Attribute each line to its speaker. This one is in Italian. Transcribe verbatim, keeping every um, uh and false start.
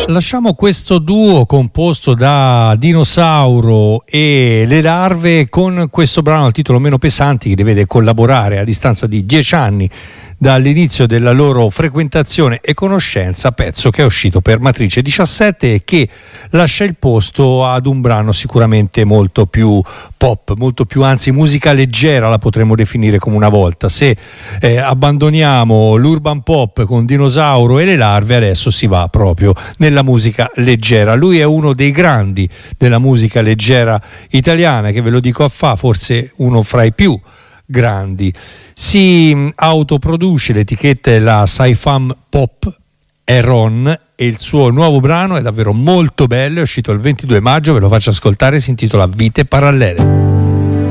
Speaker 1: lasciamo questo duo composto da Dinosauro e Le Larve con questo brano al titolo Meno Pesanti, che li vede collaborare a distanza di dieci anni dall'inizio della loro frequentazione e conoscenza, pezzo che è uscito per Matrice diciassette e che lascia il posto ad un brano sicuramente molto più pop, molto più, anzi musica leggera la potremmo definire come una volta. Se eh, abbandoniamo l'urban pop con Dinosauro e Le Larve, adesso si va proprio nella musica leggera. Lui è uno dei grandi della musica leggera italiana, che ve lo dico a fa, forse uno fra i più grandi. Si autoproduce, l'etichetta è la Sci-Fam Pop, è Ron, e il suo nuovo brano è davvero molto bello, è uscito il ventidue maggio, ve lo faccio ascoltare, si intitola Vite Parallele.